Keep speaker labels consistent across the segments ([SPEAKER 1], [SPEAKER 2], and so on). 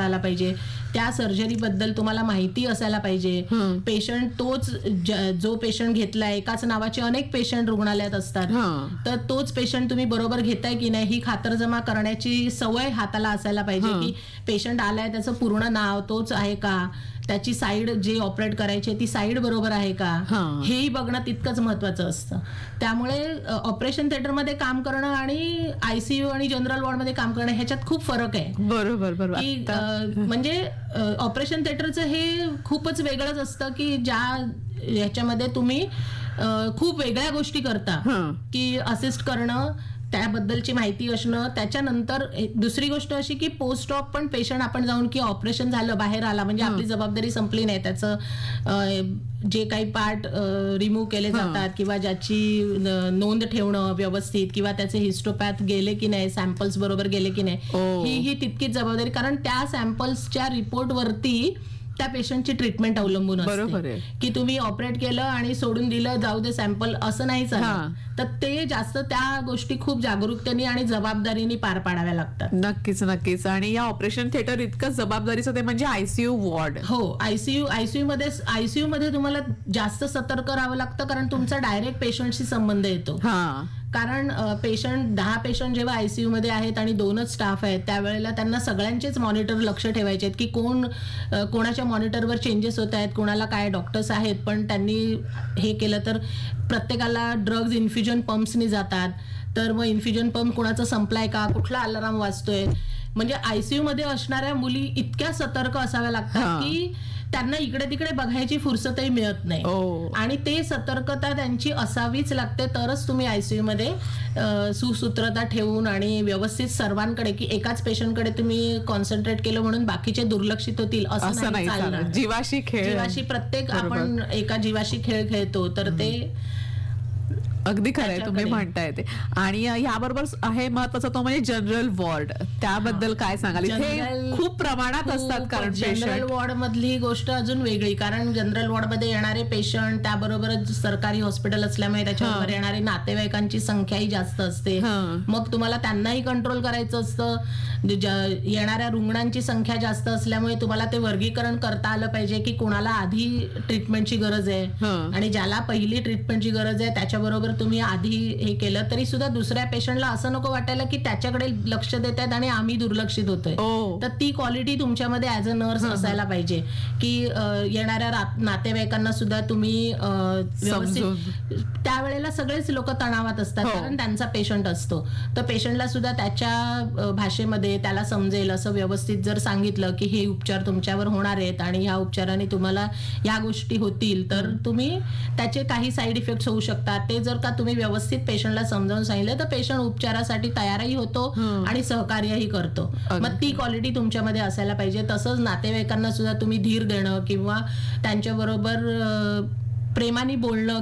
[SPEAKER 1] करता आला पाहिजे, त्या सर्जरी बद्दल तुम्हाला माहिती असायला पाहिजे. पेशंट तोच जो पेशंट घेतलाय, एकाच नावाचे अनेक पेशंट रुग्णालयात असतात, तर तोच पेशंट तुम्ही बरोबर घेताय की नाही ही खातरजमा करण्याची सवय हाताला असायला पाहिजे. की पेशंट आलाय त्याचं पूर्ण नाव तोच आहे का, त्याची साईड जे ऑपरेट करायची ती साईड बरोबर आहे का, हेही बघणं तितकंच महत्वाचं असतं. त्यामुळे ऑपरेशन थिएटरमध्ये काम करणं आणि आयसीयू आणि जनरल वॉर्डमध्ये काम करणं ह्याच्यात खूप फरक आहे.
[SPEAKER 2] बरोबर बरोबर.
[SPEAKER 1] की म्हणजे ऑपरेशन थिएटरचं हे खूपच वेगळंच असतं की ज्या ह्याच्यामध्ये तुम्ही खूप वेगळ्या गोष्टी करता, की असिस्ट करणं, त्याबद्दलची माहिती असणं. त्याच्यानंतर दुसरी गोष्ट अशी की पोस्ट ऑप पण पेशंट आपण जाऊन की ऑपरेशन झालं बाहेर आला म्हणजे आपली जबाबदारी संपली नाही, त्याचं जे काही पार्ट रिमूव्ह केले जातात किंवा ज्याची नोंद ठेवणं व्यवस्थित किंवा त्याचे हिस्टोपॅथ गेले की नाही, सॅम्पल्स बरोबर गेले की नाही, ही तितकीच जबाबदारी. कारण त्या सॅम्पल्सच्या रिपोर्टवरती त्या पेशंटची ट्रीटमेंट अवलंबून असते. की तुम्ही ऑपरेट केलं आणि सोडून दिलं जाऊ दे सॅम्पल असं नाही चालत. तर ते जास्त त्या गोष्टी खूप जागरूकतेने आणि जबाबदारीने पार पाडाव्या लागतात.
[SPEAKER 2] नक्कीच नक्कीच. आणि या ऑपरेशन थिएटर इतकं जबाबदारीचं ते म्हणजे आयसीयू वॉर्ड.
[SPEAKER 1] हो, आयसीयू मध्ये तुम्हाला जास्त सतर्क राहावं लागतं कारण तुमचा डायरेक्ट पेशंटशी संबंध येतो. कारण पेशंट 10 पेशंट जेव्हा आयसीयू मध्ये आहेत आणि 2च स्टाफ आहेत, त्यावेळेला त्यांना सगळ्यांचेच मॉनिटर लक्ष ठेवायचे आहेत की कोणाच्या मॉनिटरवर चेंजेस होत आहेत, कोणाला काय. डॉक्टर्स आहेत पण त्यांनी हे केलं तर प्रत्येकाला ड्रग्ज इन्फ्युजन पंप्सनी जातात, तर मग इन्फ्युजन पंप कोणाचा संपलाय का, कुठला अलार्म वाजतोय. म्हणजे आयसीयू मध्ये असणाऱ्या मुली इतक्या सतर्क असाव्या लागतात की त्यांना इकडे तिकडे बघायची फुरसतही मिळत नाही. आणि ते सतर्कता त्यांची असावीच लागते, तरच तुम्ही आयसीयू मध्ये सुसूत्रता ठेवून आणि व्यवस्थित सर्वांकडे, की एकाच पेशंटकडे तुम्ही कॉन्सन्ट्रेट केलं म्हणून बाकीचे दुर्लक्षित होतील असं नाही चालणार.
[SPEAKER 2] जीवाशी प्रत्येक
[SPEAKER 1] आपण एका जीवाशी खेळ खेळतो, तर ते
[SPEAKER 2] अगदी खरंय तुम्ही म्हणताय ते. आणि याबरोबर आहे महत्वाचं तो म्हणजे जनरल वॉर्ड. त्याबद्दल काय सांगाल? इथे खूप प्रमाणात असतात कारण
[SPEAKER 1] जनरल वॉर्ड मधली गोष्ट अजून वेगळी. कारण जनरल वॉर्ड मध्ये येणारे पेशंट, त्याबरोबरच सरकारी हॉस्पिटल असल्यामुळे त्याच्यावर येणारे नातेवाईकांची संख्याही जास्त असते. मग तुम्हाला त्यांनाही कंट्रोल करायचं असतं. येणाऱ्या रुग्णांची संख्या जास्त असल्यामुळे तुम्हाला ते वर्गीकरण करता आलं पाहिजे की कुणाला आधी ट्रीटमेंटची गरज आहे आणि ज्याला पहिली ट्रीटमेंटची गरज आहे त्याच्याबरोबर तुम्ही आधी हे केलं तरी सुद्धा दुसऱ्या पेशंटला असं नको वाटायला की त्याच्याकडे लक्ष देत आहेत आणि आम्ही दुर्लक्षित होतोय. तर ती क्वालिटी तुमच्यामध्ये ऍज अ नर्स असायला पाहिजे की येणाऱ्या नातेवाईकांना सुद्धा तुम्ही व्यवस्थित. त्यावेळेला सगळेच लोक तणावात असतात कारण त्यांचा पेशंट असतो, तर पेशंटला सुद्धा त्याच्या भाषेमध्ये त्याला समजेल असं व्यवस्थित जर सांगितलं की हे उपचार तुमच्यावर होणार आहेत आणि ह्या उपचाराने तुम्हाला या गोष्टी होतील, तर तुम्ही त्याचे काही साईड इफेक्ट होऊ शकतात, ते जर का तुम्ही व्यवस्थित पेशंटला समजावून सांगितलं तर पेशंट उपचारासाठी तयारही होतो आणि सहकार्यही करतो. मग ती क्वालिटी तुमच्यामध्ये असायला पाहिजे. तसंच नातेवाईकांना सुद्धा तुम्ही धीर देणं किंवा त्यांच्याबरोबर प्रेमाने बोलणं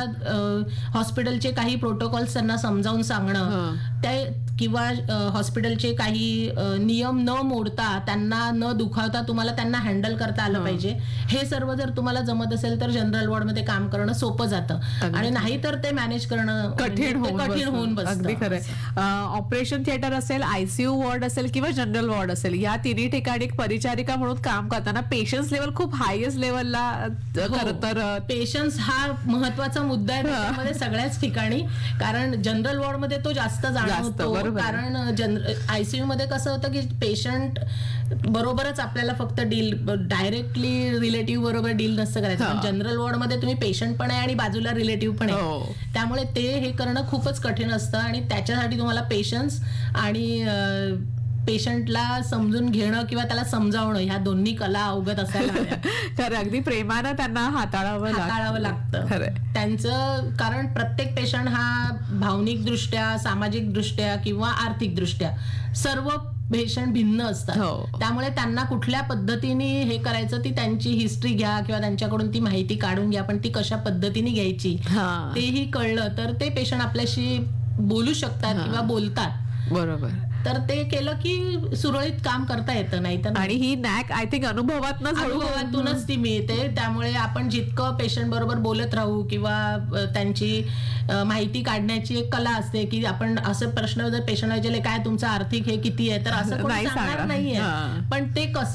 [SPEAKER 1] किंवा हॉस्पिटलचे काही प्रोटोकॉल्स त्यांना समजावून सांगणं, ते किंवा हॉस्पिटलचे काही नियम न मोडता, त्यांना न दुखावता तुम्हाला त्यांना हँडल करता आलं पाहिजे. हे सर्व जर तुम्हाला जमत असेल तर जनरल वॉर्ड मध्ये काम करणं सोपं जातं आणि नाही तर ते मॅनेज करणं कठीण होऊन बसतं.
[SPEAKER 2] अगदी खरं. ऑपरेशन थिएटर असेल, आयसीयू वॉर्ड असेल किंवा जनरल वॉर्ड असेल, या तिन्ही ठिकाणी परिचारिका म्हणून काम करताना पेशन्स लेवल खूप हायस्ट लेवलला खरं तर
[SPEAKER 1] पेशन्स हा महत्वाचा मुद्दा आहे त्यामध्ये सगळ्याच ठिकाणी. कारण जनरल वॉर्ड मध्ये तो जास्त जाणवतो. कारण आयसीयू मध्ये कसं होतं की पेशंट बरोबरच आपल्याला फक्त डायरेक्टली रिलेटिव्ह बरोबर डील नसतं करायचं, पण जनरल वॉर्ड मध्ये तुम्ही पेशंट पण आहे आणि बाजूला रिलेटिव्ह पण आहे, त्यामुळे ते हे करणं खूपच कठीण असतं आणि त्याच्यासाठी तुम्हाला पेशन्स आणि पेशंटला समजून घेणं किंवा त्याला समजावणं ह्या दोन्ही कला अवगत असायला हव्या.
[SPEAKER 2] खरं, अगदी प्रेमानं त्यांना हाताळावं लागतं
[SPEAKER 1] त्यांचं. कारण प्रत्येक पेशंट हा भावनिक दृष्ट्या, सामाजिक दृष्ट्या किंवा आर्थिक दृष्ट्या सर्व पेशंट भिन्न असतात. त्यामुळे त्यांना कुठल्या पद्धतीने हे करायचं ती त्यांची हिस्ट्री घ्या किंवा त्यांच्याकडून ती माहिती काढून घ्या, पण ती कशा पद्धतीने घ्यायची तेही कळलं तर ते पेशंट आपल्याशी बोलू शकतात किंवा बोलतात.
[SPEAKER 2] बरोबर.
[SPEAKER 1] तर ते केलं की सुरळीत काम करता येतं. नाही तर
[SPEAKER 2] आणि ही नॅक आय थिंक
[SPEAKER 1] अनुभवातूनच ती मिळते. त्यामुळे आपण जितकं पेशंट बरोबर बोलत राहू किंवा त्यांची माहिती काढण्याची एक कला असते की आपण असं प्रश्न जर पेशंट विचारले काय तुमचं आर्थिक हे किती आहे तर असं कोणी सांगणार नाहीये, पण ते कसं